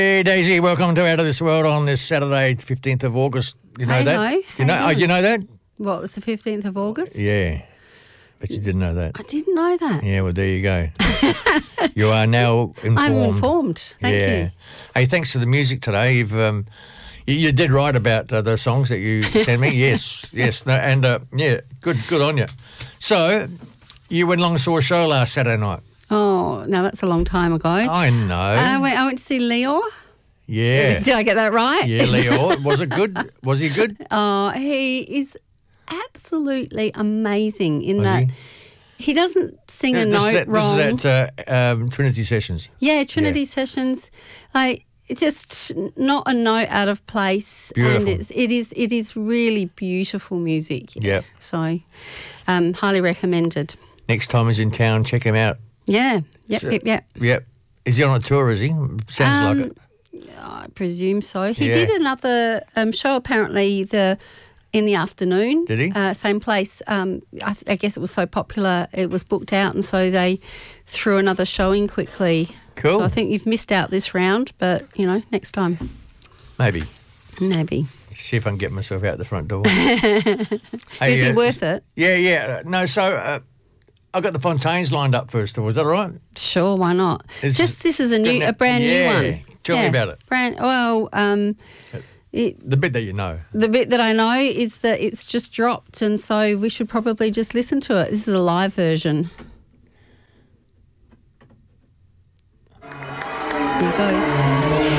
Hey Daisy, welcome to Out of This World on this Saturday, 15th of August. You know that? Hey, You know? You know that? What, it's the 15th of August? Yeah, but you didn't know that. I didn't know that. Yeah, well, there you go. You are now informed. I'm informed. Thank you. Hey, thanks to the music today. You did right about the songs that you sent me. Yes. No, and good on you. So, you went along and saw a show last Saturday night. Oh, now that's a long time ago. I know. I went to see Leo. Yeah. Did I get that right? Yeah, Leo. Was it good? Was he good? Oh, he is absolutely amazing in that he doesn't sing a note wrong. This is at Trinity Sessions. Yeah, Trinity Sessions. Like, it's just not a note out of place. Beautiful. And it is really beautiful music. Yep. So, highly recommended. Next time he's in town, check him out. Yeah. Yep. Yep. Is he on a tour, is he? Sounds like it. I presume so. He Yeah. did another show apparently in the afternoon. Did he? Same place. I guess it was so popular it was booked out, and so they threw another show in quickly. Cool. So I think you've missed out this round, but, next time. Maybe. See if I can get myself out the front door. It'd be worth it. Yeah. No, so I've got the Fontaines lined up first of all. Is that all right? Sure, why not? This is a brand new one. Tell me about it. The bit that you know. The bit that I know is that it's just dropped, and so we should probably just listen to it. This is a live version.